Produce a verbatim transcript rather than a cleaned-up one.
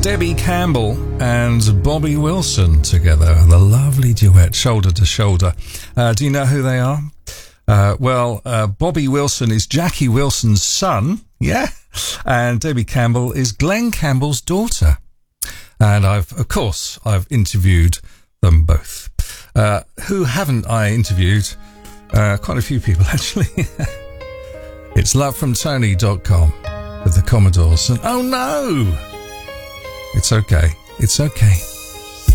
Debbie Campbell and Bobby Wilson together, the lovely duet, Shoulder to Shoulder. Uh, do you know who they are? Uh, well, uh, Bobby Wilson is Jackie Wilson's son, yeah, and Debbie Campbell is Glenn Campbell's daughter. And I've, of course, I've interviewed them both. Uh, who haven't I interviewed? Uh, quite a few people, actually. It's love from tony dot com with the Commodores. And oh no! It's okay. It's okay.